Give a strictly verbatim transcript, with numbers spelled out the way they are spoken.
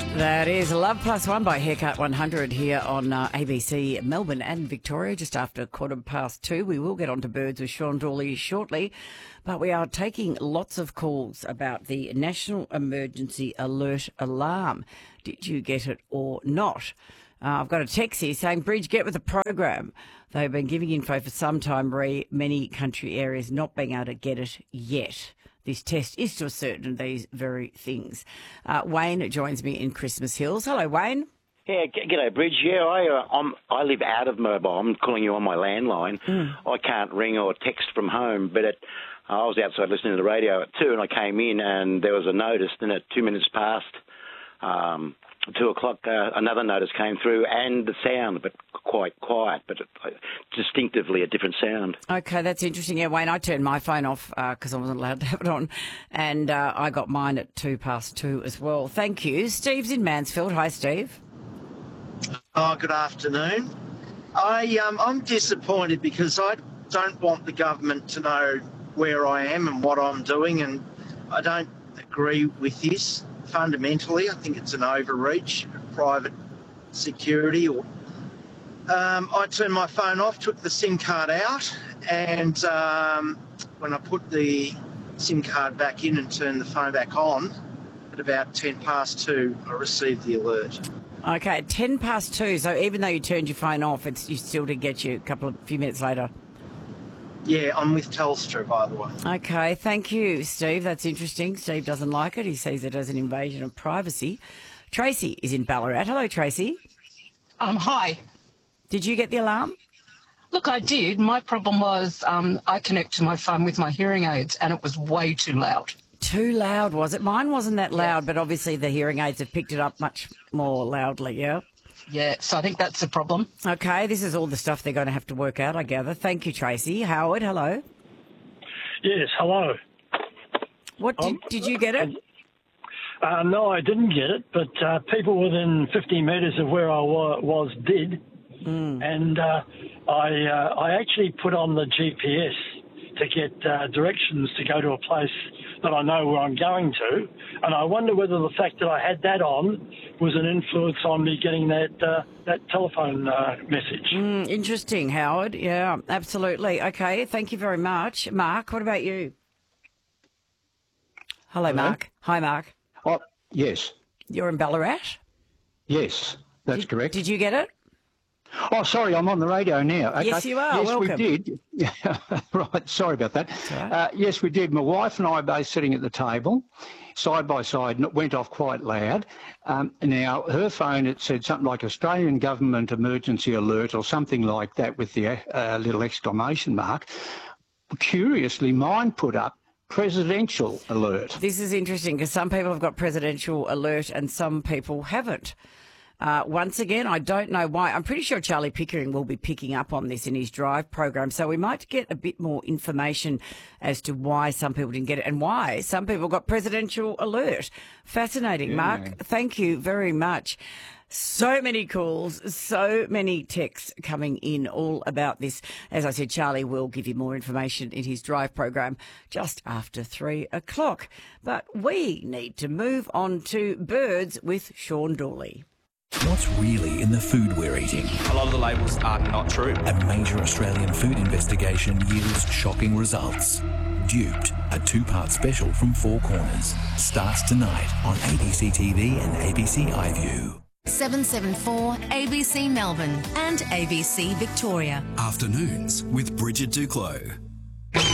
That is Love Plus One by Haircut one hundred here on uh, A B C Melbourne and Victoria, just after quarter past two. We will get on to birds with Sean Dawley shortly, but we are taking lots of calls about the National Emergency Alert Alarm. Did you get it or not? Uh, I've got a text here saying, Bridge, get with the program. They've been giving info for some time, re many country areas not being able to get it yet. This test is to ascertain these very things. Uh, Wayne joins me in Christmas Hills. Hello, Wayne. Yeah, g- g'day, Bridge. Yeah, I uh, I'm, I live out of mobile. I'm calling you on my landline. Mm. I can't ring or text from home, but it, I was outside listening to the radio at two, and I came in, and there was a notice. Then at two minutes past um, two o'clock, uh, another notice came through, and the sound, but quite quiet, but uh, distinctively a different sound. Okay, that's interesting. Yeah, Wayne, I turned my phone off because uh, I wasn't allowed to have it on, and uh, I got mine at two past two as well. Thank you. Steve's in Mansfield. Hi, Steve. Oh, good afternoon. I, um, I'm disappointed because I don't want the government to know where I am and what I'm doing, and I don't agree with this. Fundamentally, I think it's an overreach of private security. Or um, I turned my phone off, took the SIM card out, and um, when I put the SIM card back in and turned the phone back on, at about ten past two, I received the alert. Okay, ten past two. So even though you turned your phone off, it's you still did get you a couple of few minutes later. Yeah, I'm with Telstra, by the way. Okay, thank you, Steve. That's interesting. Steve doesn't like it. He sees it as an invasion of privacy. Tracy is in Ballarat. Hello, Tracy. Um, hi. Did you get the alarm? Look, I did. My problem was um, I connected my phone with my hearing aids and it was way too loud. Too loud, was it? Mine wasn't that loud, but obviously the hearing aids have picked it up much more loudly, yeah? Yeah, so I think that's the problem. Okay, this is all the stuff they're going to have to work out, I gather. Thank you, Tracy. Howard, hello. Yes, hello. What did, um, did you get it? Uh, no, I didn't get it, but uh, people within fifty metres of where I wa- was did. Mm. And uh, I uh, I actually put on the G P S to get uh, directions to go to a place that I know where I'm going to. And I wonder whether the fact that I had that on was an influence on me getting that uh, that telephone uh, message. Mm, interesting, Howard. Yeah, absolutely. Okay, thank you very much. Mark, what about you? Hello, Hello? Mark. Hi, Mark. Oh, yes. You're in Ballarat? Yes, that's did, correct. Did you get it? Oh, sorry, I'm on the radio now. Okay. Yes, you are. Yes, Welcome. we did. Right, sorry about that. Right. Uh, yes, we did. My wife and I were both sitting at the table, side by side, and it went off quite loud. Um, now, her phone, it said something like Australian Government Emergency Alert or something like that with the uh, little exclamation mark. Curiously, mine put up Presidential Alert. This is interesting because some people have got Presidential Alert and some people haven't. Uh, once again, I don't know why. I'm pretty sure Charlie Pickering will be picking up on this in his Drive program, so we might get a bit more information as to why some people didn't get it and why some people got Presidential Alert. Fascinating, yeah. Mark. Thank you very much. So many calls, so many texts coming in all about this. As I said, Charlie will give you more information in his Drive program just after three o'clock. But we need to move on to birds with Sean Dawley. What's really in the food we're eating? A lot of the labels are not true. A major Australian food investigation yields shocking results. Duped, a two-part special from Four Corners, starts tonight on A B C T V and A B C iView. seven seven four A B C Melbourne and A B C Victoria. Afternoons with Bridget Duclos.